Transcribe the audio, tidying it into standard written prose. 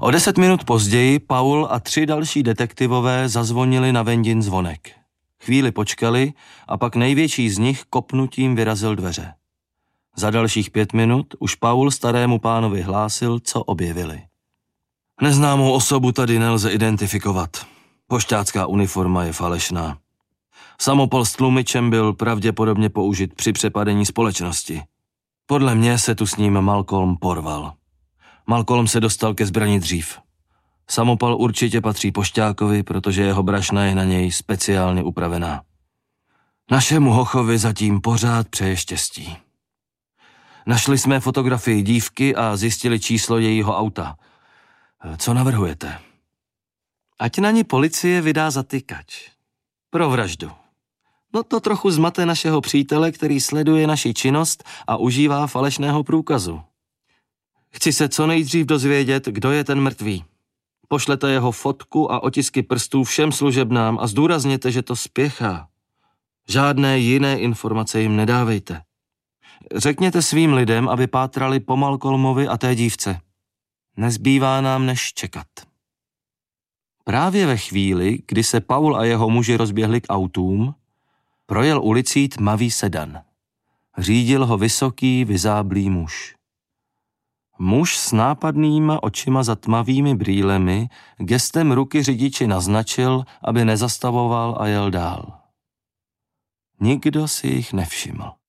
O 10 minut později Paul a 3 další detektivové zazvonili na Vendin zvonek. Chvíli počkali a pak největší z nich kopnutím vyrazil dveře. Za dalších 5 minut už Paul starému pánovi hlásil, co objevili. Neznámou osobu tady nelze identifikovat. Pošťácká uniforma je falešná. Samopal s tlumičem byl pravděpodobně použit při přepadení společnosti. Podle mě se tu s ním Malcolm porval. Malcolm se dostal ke zbrani dřív. Samopal určitě patří pošťákovi, protože jeho brašna je na něj speciálně upravená. Našemu hochovi zatím pořád přeje štěstí. Našli jsme fotografii dívky a zjistili číslo jejího auta. Co navrhujete? Ať na ní policie vydá zatykač. Pro vraždu. No to trochu zmate našeho přítele, který sleduje naši činnost a užívá falešného průkazu. Chci se co nejdřív dozvědět, kdo je ten mrtvý. Pošlete jeho fotku a otisky prstů všem služebnám a zdůrazněte, že to spěchá. Žádné jiné informace jim nedávejte. Řekněte svým lidem, aby pátrali po Malcolmovi a té dívce. Nezbývá nám než čekat. Právě ve chvíli, kdy se Paul a jeho muži rozběhli k autům, projel ulicí tmavý sedan. Řídil ho vysoký, vyzáblý muž. Muž s nápadnýma očima za tmavými brýlemi gestem ruky řidiči naznačil, aby nezastavoval a jel dál. Nikdo si jich nevšiml.